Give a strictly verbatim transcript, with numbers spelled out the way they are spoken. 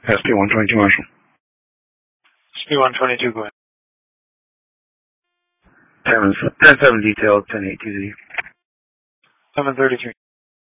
S P one twenty-two, Marshall. S P one twenty-two, go ahead. ten seven detail, ten eight T Z. seven thirty-three.